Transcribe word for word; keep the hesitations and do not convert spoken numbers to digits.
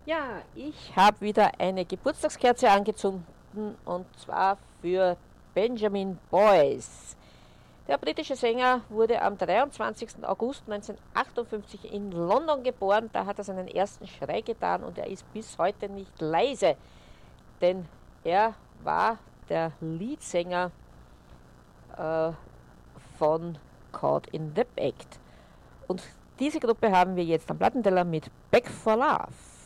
Ja, ich habe wieder eine Geburtstagskerze angezündet und zwar für Benjamin Boyce. Der britische Sänger wurde am dreiundzwanzigsten August neunzehnhundertachtundfünfzig in London geboren. Da hat er seinen ersten Schrei getan und er ist bis heute nicht leise, denn er war der Leadsänger äh, von Caught in the Act. Und diese Gruppe haben wir jetzt am Plattenteller mit Back for Love.